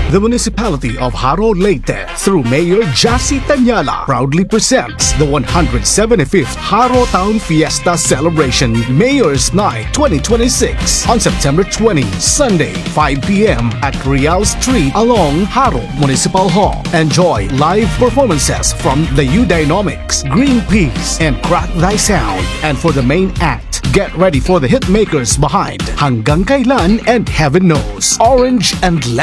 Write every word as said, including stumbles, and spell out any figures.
The municipality of Haro Leyte, through Mayor Jassy Tanyala, proudly presents the one hundred seventy-fifth Haro Town Fiesta Celebration Mayor's Night twenty twenty-six on September twentieth, Sunday, five p m at Real Street along Haro Municipal Hall. Enjoy live performances from the U Dynamics, Greenpeace, and Crack Thy Sound. And for the main act, get ready for the hit makers behind Hanggang Kailan and Heaven Knows, Orange and